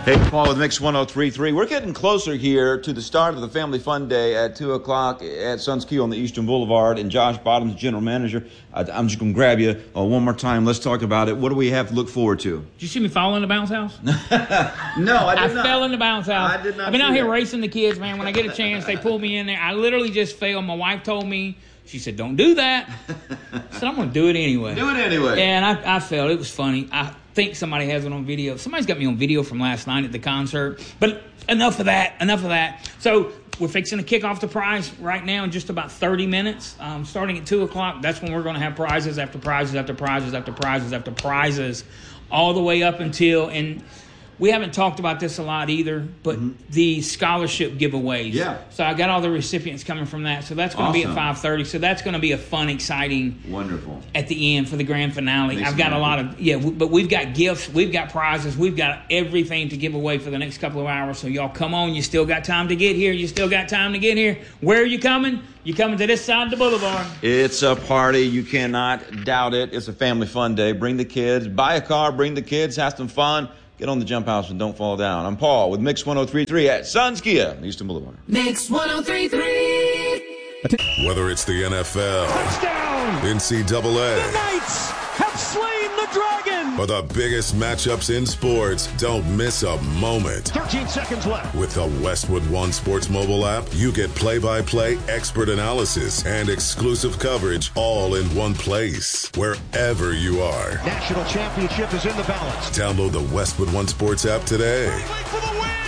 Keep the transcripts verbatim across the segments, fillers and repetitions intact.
Hey, Paul with Mix one oh three point three. We're getting closer here to the start of the Family Fun Day at two o'clock at Sun's on the Eastern Boulevard. And Josh Bottoms, general manager. I'm just going to grab you uh, one more time. Let's talk about it. What do we have to look forward to? Did you see me fall in the bounce house? No, I did I not. fell in the bounce house. I did not I've been out here that. racing the kids, man. When I get a chance, they pull me in there. I literally just fell. My wife told me, she said, don't do that. I said, I'm going to do it anyway. Do it anyway. Yeah, and I, I fell. It was funny. I think somebody has it on video. Somebody's got me on video from last night at the concert. But enough of that. Enough of that. So we're fixing to kick off the prize right now in just about thirty minutes. Um, starting at two o'clock, that's when we're going to have prizes after prizes after prizes after prizes after prizes all the way up until... and. We haven't talked about this a lot either, but mm-hmm. the scholarship giveaways. Yeah. So I got all the recipients coming from that. So that's going to Awesome. be at five thirty. So that's going to be a fun, exciting. Wonderful. At the end for the grand finale. Makes I've got me a lot happy. of, yeah, but we've got gifts. We've got prizes. We've got everything to give away for the next couple of hours. So y'all come on. You still got time to get here. You still got time to get here. Where are you coming? You coming to this side of the boulevard. It's a party. You cannot doubt it. It's a family fun day. Bring the kids. Buy a car. Bring the kids. Have some fun. Get on the jump house and don't fall down. I'm Paul with Mix one oh three point three at Sun's Kia, Eastern Boulevard. Mix one oh three point three. Whether it's the N F L, touchdown, N C double A, the Knights have slain the dragon, or the biggest matchups in sports, don't miss a moment. thirteen seconds left. With the Westwood One Sports mobile app, you get play-by-play expert analysis and exclusive coverage all in one place, wherever you are. National championship is in the balance. Download the Westwood One Sports app today. For the win.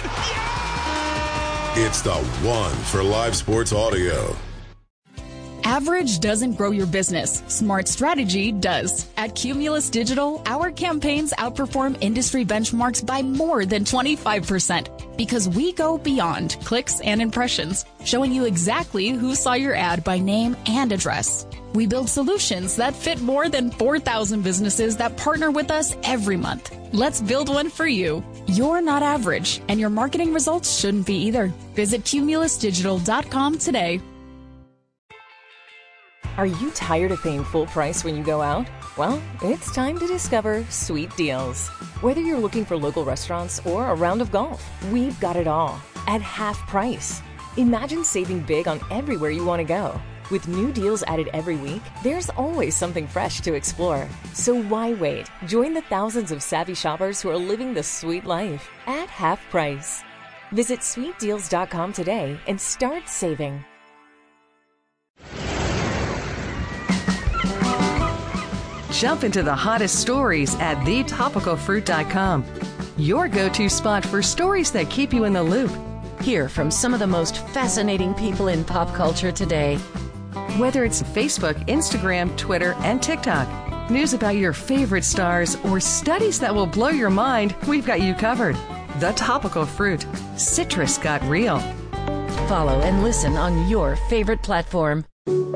Yeah! It's the one for live sports audio. Average doesn't grow your business. Smart strategy does. At Cumulus Digital, our campaigns outperform industry benchmarks by more than twenty-five percent because we go beyond clicks and impressions, showing you exactly who saw your ad by name and address. We build solutions that fit more than four thousand businesses that partner with us every month. Let's build one for you. You're not average, and your marketing results shouldn't be either. Visit cumulus digital dot com today. Are you tired of paying full price when you go out? Well, it's time to discover Sweet Deals. Whether you're looking for local restaurants or a round of golf, we've got it all at half price. Imagine saving big on everywhere you want to go. With new deals added every week, there's always something fresh to explore. So why wait? Join the thousands of savvy shoppers who are living the sweet life at half price. Visit sweet deals dot com today and start saving. Jump into the hottest stories at the topical fruit dot com. Your go-to spot for stories that keep you in the loop. Hear from some of the most fascinating people in pop culture today. Whether it's Facebook, Instagram, Twitter, and TikTok, news about your favorite stars, or studies that will blow your mind, we've got you covered. The Topical Fruit. Citrus got real. Follow and listen on your favorite platform.